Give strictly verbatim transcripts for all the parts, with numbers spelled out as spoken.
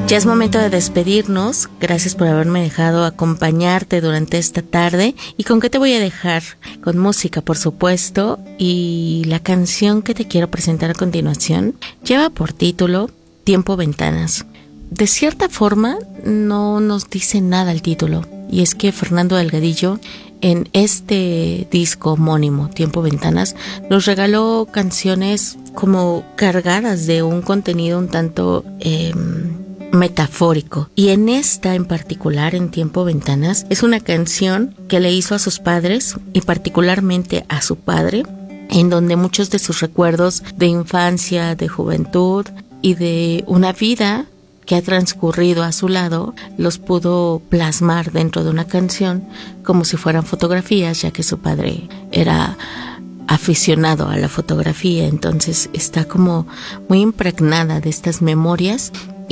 Ya es momento de despedirnos. Gracias por haberme dejado acompañarte durante esta tarde. ¿Y con qué te voy a dejar? Con música, por supuesto. Y la canción que te quiero presentar a continuación lleva por título Tiempo Ventanas. De cierta forma, no nos dice nada el título. Y es que Fernando Delgadillo, en este disco homónimo, Tiempo Ventanas, nos regaló canciones como cargadas de un contenido un tanto Eh, metafórico. Y en esta en particular, en Tiempo Ventanas, es una canción que le hizo a sus padres y particularmente a su padre, en donde muchos de sus recuerdos de infancia, de juventud y de una vida que ha transcurrido a su lado, los pudo plasmar dentro de una canción como si fueran fotografías, ya que su padre era aficionado a la fotografía. Entonces está como muy impregnada de estas memorias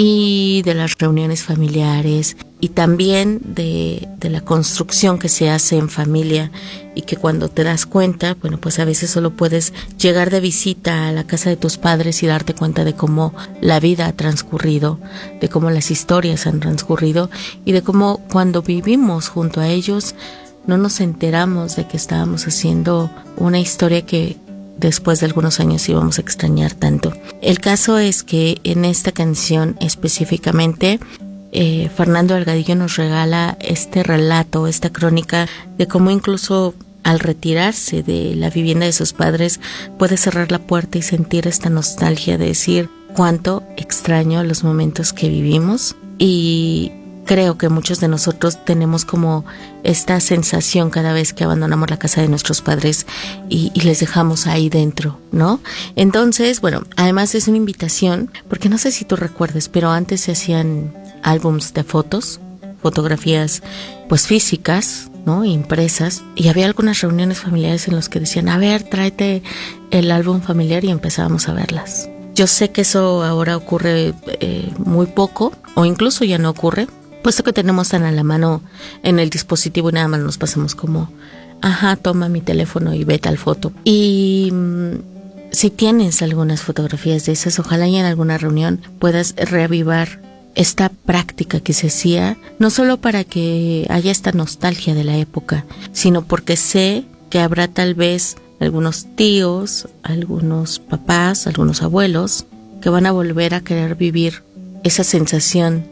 y de las reuniones familiares y también de, de la construcción que se hace en familia, y que cuando te das cuenta, bueno, pues a veces solo puedes llegar de visita a la casa de tus padres y darte cuenta de cómo la vida ha transcurrido, de cómo las historias han transcurrido y de cómo cuando vivimos junto a ellos no nos enteramos de que estábamos haciendo una historia que después de algunos años íbamos a extrañar tanto. El caso es que en esta canción específicamente, eh, Fernando Delgadillo nos regala este relato, esta crónica de cómo incluso al retirarse de la vivienda de sus padres puede cerrar la puerta y sentir esta nostalgia de decir cuánto extraño los momentos que vivimos. Y creo que muchos de nosotros tenemos como esta sensación cada vez que abandonamos la casa de nuestros padres y, y les dejamos ahí dentro, ¿no? Entonces, bueno, además es una invitación, porque no sé si tú recuerdes, pero antes se hacían álbums de fotos, fotografías pues físicas, ¿no? Impresas, y había algunas reuniones familiares en las que decían, a ver, tráete el álbum familiar, y empezábamos a verlas. Yo sé que eso ahora ocurre eh, muy poco, o incluso ya no ocurre, puesto que tenemos tan a la mano en el dispositivo y nada más nos pasamos como, ajá, toma mi teléfono y ve tal foto. Y mmm, si tienes algunas fotografías de esas, ojalá y en alguna reunión puedas reavivar esta práctica que se hacía, no solo para que haya esta nostalgia de la época, sino porque sé que habrá tal vez algunos tíos, algunos papás, algunos abuelos que van a volver a querer vivir esa sensación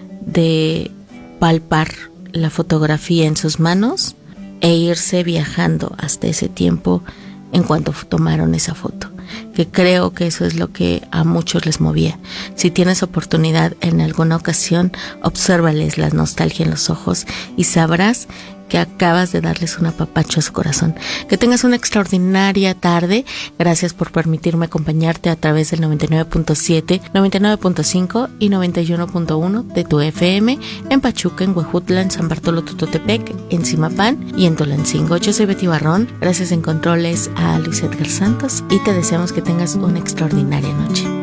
de palpar la fotografía en sus manos e irse viajando hasta ese tiempo en cuanto tomaron esa foto, que creo que eso es lo que a muchos les movía. Si tienes oportunidad en alguna ocasión, obsérvales la nostalgia en los ojos y sabrás que acabas de darles un apapacho a su corazón. Que tengas una extraordinaria tarde. Gracias por permitirme acompañarte a través del noventa y nueve punto siete, noventa y nueve punto cinco y noventa y uno punto uno de tu F M en Pachuca, en Huejutla, en San Bartolo Tutotepec, en Zimapán y en Tulancingo. Yo soy Betty Barrón. Gracias en controles a Luis Edgar Santos y te deseamos que tengas una extraordinaria noche.